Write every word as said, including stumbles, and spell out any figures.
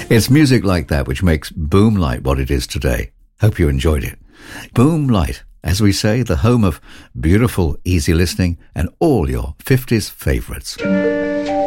It's music like that which makes Boom Light what it is today. Hope you enjoyed it. Boom Light, as we say, the home of beautiful, easy listening and all your fifties favourites.